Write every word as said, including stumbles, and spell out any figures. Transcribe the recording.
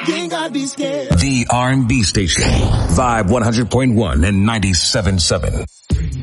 think I'd be scared. The R and B station. Vibe one hundred point one and ninety-seven point seven.